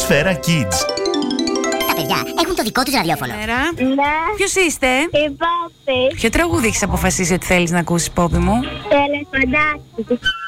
Σφαίρα Kids. Τα παιδιά έχουν το δικό τους ραδιόφωνο. Ναι. Ποιος είστε? Η Πόπη. Ποιο τραγούδι έχεις αποφασίσει ότι θέλεις να ακούσεις, Πόπη μου? Ελεφαντάκι.